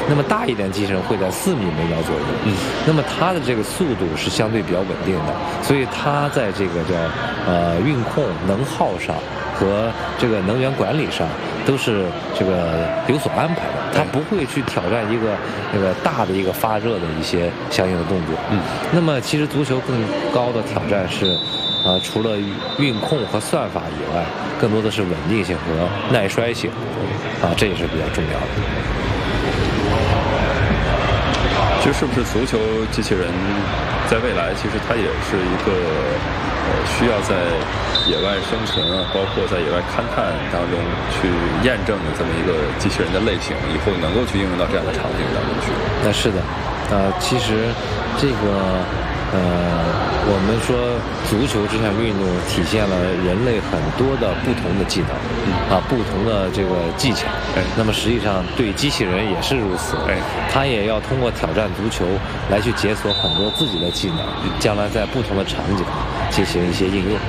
那么大一点机器人会在4米每秒左右。那么它的这个速度是相对比较稳定的，所以它在这个叫运控能耗上和这个能源管理上都是这个有所安排的，它不会去挑战一个那个大的一个发热的一些相应的动作。那么其实足球更高的挑战是，除了运控和算法以外，更多的是稳定性和耐摔性，这也是比较重要的。 其实是不是足球机器人在未来其实它也是一个需要在野外生存啊，包括在野外勘探当中去验证的这么一个机器人的类型，以后能够去应用到这样的场景当中去。 那是的，其实这个我们说足球这项运动体现了人类很多的不同的技能，不同的这个技巧。那么实际上对机器人也是如此，他也要通过挑战足球来去解锁很多自己的技能，将来在不同的场景进行一些应用。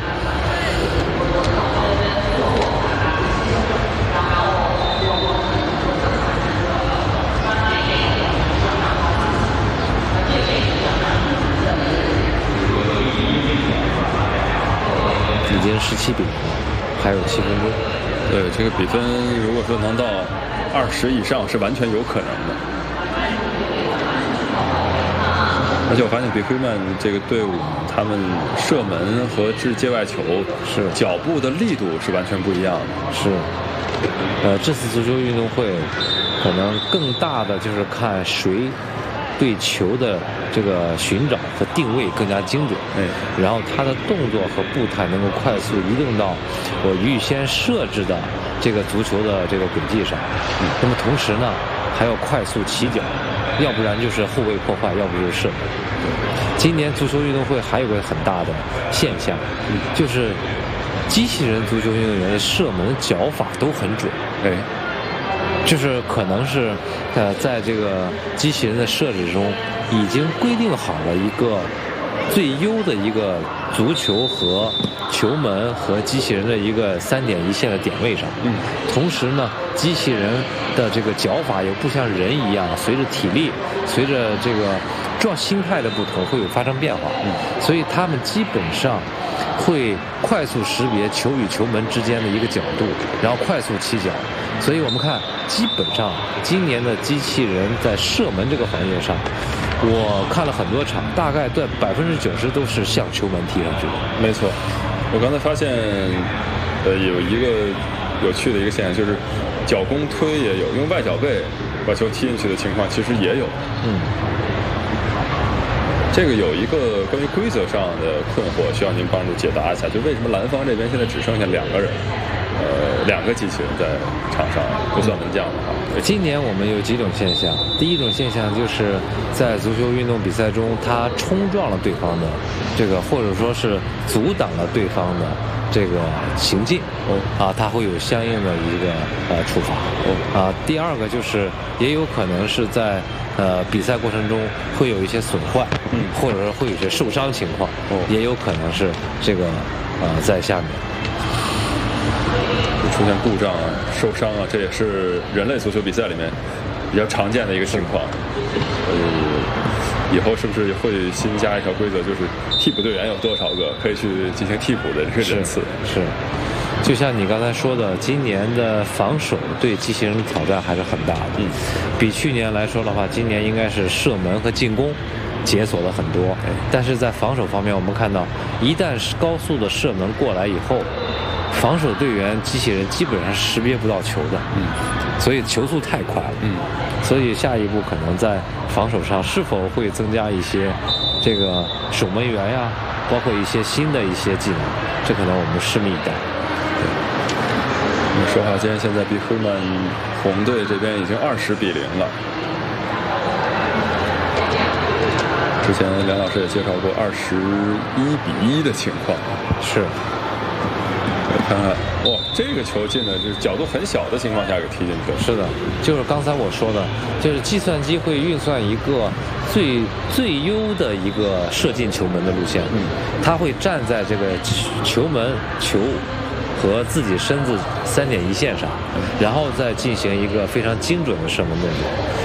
已经17比0，还有7分钟。 对，这个比分如果说能到20以上是完全有可能的。而且我发现比辉曼这个队伍，他们射门和接外球是脚步的力度是完全不一样的。 是，这次足球运动会可能更大的就是看谁对球的这个寻找和定位更加精准，然后他的动作和步态能够快速移动到我预先设置的这个足球的这个轨迹上，那么同时呢还要快速起脚，要不然就是后卫破坏，要不就是射门。今年足球运动会还有个很大的现象，就是机器人足球运动员的射门脚法都很准，就是可能是在这个机器人的设置中已经规定好了一个最优的一个足球和球门和机器人的一个3点一线的点位上。同时呢，机器人的这个脚法也不像人一样，随着体力，随着这个心态的不同会有发生变化。所以他们基本上会快速识别球与球门之间的一个角度，然后快速起脚。所以我们看，基本上今年的机器人在射门这个环节上，我看了很多场，大概对90%都是向球门踢上去的。 没错，我刚才发现，有一个有趣的一个现象，就是脚弓推也有，用外脚背把球踢进去的情况其实也有。这个有一个关于规则上的困惑，需要您帮助解答一下，就为什么蓝方这边现在只剩下2个人，2个机器人在场上，不算门将的话。 今年我们有几种现象，第一种现象就是在足球运动比赛中，他冲撞了对方的这个，或者说是阻挡了对方的这个行进，他会有相应的一个处罚。第二个就是也有可能是在比赛过程中会有一些损坏，或者说会有一些受伤情况，也有可能是这个在下面出现故障啊、受伤啊，这也是人类足球比赛里面比较常见的一个情况。以后是不是会新加一条规则，就是替补队员有多少个可以去进行替补的这个人次？ 是，就像你刚才说的，今年的防守对机器人的挑战还是很大的。比去年来说的话，今年应该是射门和进攻解锁了很多，但是在防守方面，我们看到一旦是高速的射门过来以后，防守队员机器人基本上识别不到球的，所以球速太快了，所以下一步可能在防守上是否会增加一些这个守门员呀，包括一些新的一些技能，这可能我们拭目以待。 我们说好，今天现在比辉曼红队这边已经20比0了。之前梁老师也介绍过21比1的情况， 是。 看看，哇，这个球进的就是角度很小的情况下给踢进去了。 是的，就是刚才我说的，就是计算机会运算一个最优的一个射进球门的路线，它会站在这个球门球和自己身子3点一线上，然后再进行一个非常精准的射门动作。